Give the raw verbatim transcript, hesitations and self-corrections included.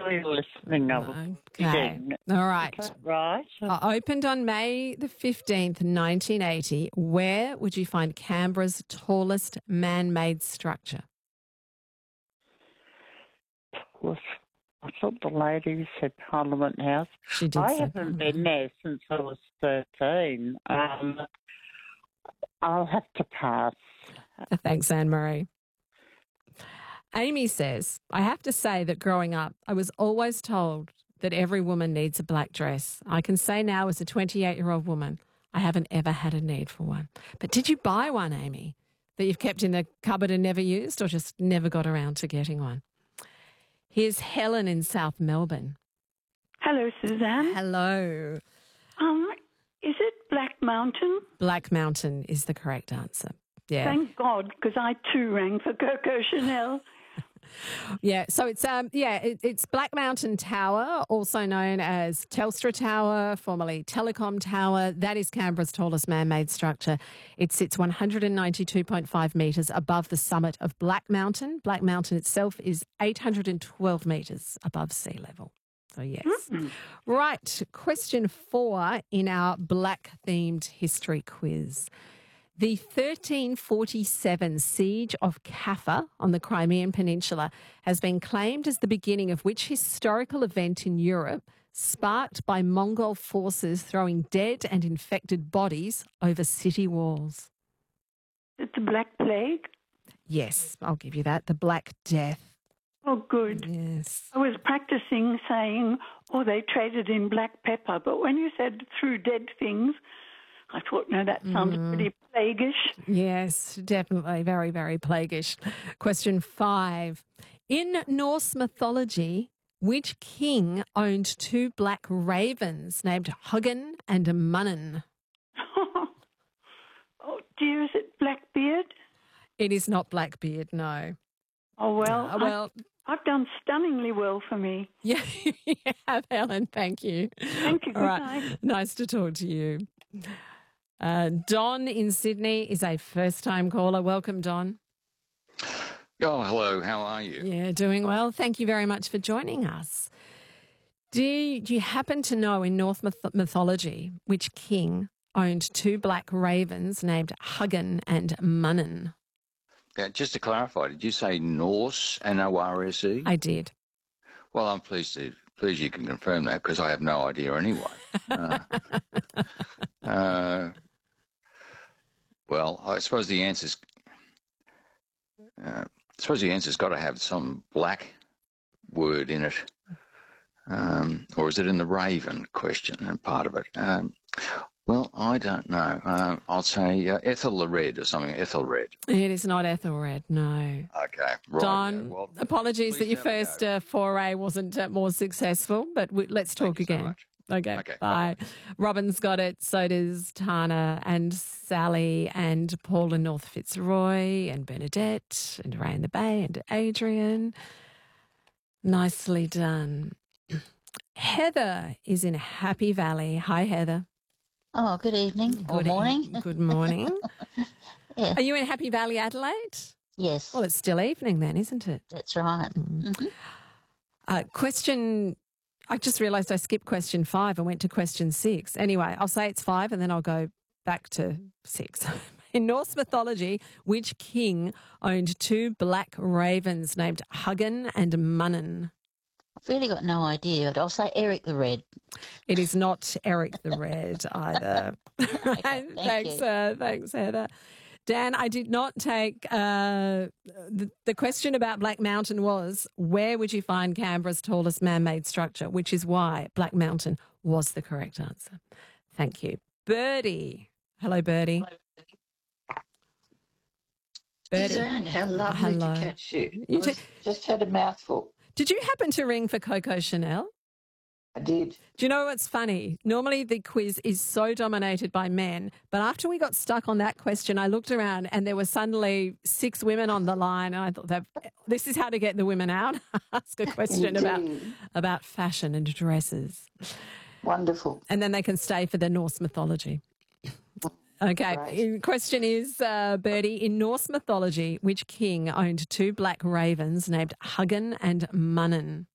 really listening. I was Okay. reading. All right. Is that right? Uh, opened on May the fifteenth, nineteen eighty. Where would you find Canberra's tallest man-made structure? Was, I thought the lady said Parliament House. She did I say haven't Parliament been there since I was thirteen. Um, I'll have to pass. Thanks, Anne-Marie. Amy says, I have to say that growing up, I was always told that every woman needs a black dress. I can say now as a twenty-eight-year-old woman, I haven't ever had a need for one. But did you buy one, Amy, that you've kept in the cupboard and never used, or just never got around to getting one? Here's Helen in South Melbourne. Hello, Suzanne. Hello. Um, is it Black Mountain? Black Mountain is the correct answer. Yeah. Thank God, because I too rang for Coco Chanel. Yeah, so it's um yeah, it, it's Black Mountain Tower, also known as Telstra Tower, formerly Telecom Tower. That is Canberra's tallest man-made structure. It sits one hundred ninety-two point five metres above the summit of Black Mountain. Black Mountain itself is eight hundred twelve metres above sea level. So yes. Mm-hmm. Right, question four in our black-themed history quiz. The thirteen forty-seven Siege of Kaffa on the Crimean Peninsula has been claimed as the beginning of which historical event in Europe sparked by Mongol forces throwing dead and infected bodies over city walls? It's the Black Plague? Yes, I'll give you that. The Black Death. Oh, good. Yes. I was practicing saying, oh, they traded in black pepper, but when you said threw dead things, I thought, no, that sounds mm. pretty plaguish. Yes, definitely. Very, very plaguish. Question five. In Norse mythology, which king owned two black ravens named Hugin and Munnin? Oh, dear, is it Blackbeard? It is not Blackbeard, no. Oh, well, uh, well I've, I've done stunningly well for me. Yeah, you have, Helen. Thank you. Thank you. Good All night. right. Nice to talk to you. Uh, Don in Sydney is a first-time caller. Welcome, Don. Oh, hello. How are you? Yeah, doing well. Thank you very much for joining us. Do you, do you happen to know in Norse myth- mythology which king owned two black ravens named Hugin and Munnin? Yeah, just to clarify, did you say Norse, N O R S E? I did. Well, I'm pleased to pleased you can confirm that because I have no idea anyway. uh, uh, well, I suppose the answer's uh, I suppose the answer's got to have some black word in it, um, or is it in the raven question and part of it? Um, well, I don't know. Uh, I'll say uh, Ethelred or something. Ethelred. It is not Ethelred, no. Okay, right. Don, yeah, well, apologies that your first uh, foray wasn't uh, more successful, but we, let's talk Thank you again. so much. Okay, Okay, bye. bye. Robin's got it, so does Tana and Sally and Paul and North Fitzroy and Bernadette and Ray in the Bay and Adrian. Nicely done. Heather is in Happy Valley. Hi, Heather. Oh, good evening or Good e- morning. Good morning. Yeah. Are you in Happy Valley, Adelaide? Yes, Well, it's still evening then, isn't it? that's right. Mhm. Uh, question, I just realised I skipped question five and went to question six. Anyway, I'll say it's five and then I'll go back to six. In Norse mythology, which king owned two black ravens named Hugin and Munnin? I've really got no idea, but I'll say Eric the Red. It is not Eric the Red either. Okay, thank thanks, you. uh, thanks, Heather. Dan, I did not take uh, the, the question about Black Mountain was where would you find Canberra's tallest man-made structure, which is why Black Mountain was the correct answer. Thank you. Birdie. Hello, Birdie. Birdie. Suzanne, how lovely Hello. to catch you. You I was- too. just had a mouthful. Did you happen to ring for Coco Chanel? I did. Do you know what's funny? Normally the quiz is so dominated by men, but after we got stuck on that question, I looked around and there were suddenly six women on the line, and I thought that this is how to get the women out. Ask a question about Indeed. about fashion and dresses, Wonderful. and then they can stay for the Norse mythology. Okay, Right. question is, uh, Birdie, in Norse mythology, which king owned two black ravens named Hugin and Munnin?